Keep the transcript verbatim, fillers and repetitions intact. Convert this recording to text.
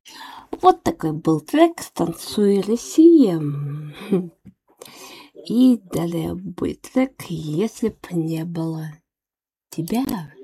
Вот такой был трек «Танцуй, Россия». И далее будет трек «Если б не было тебя».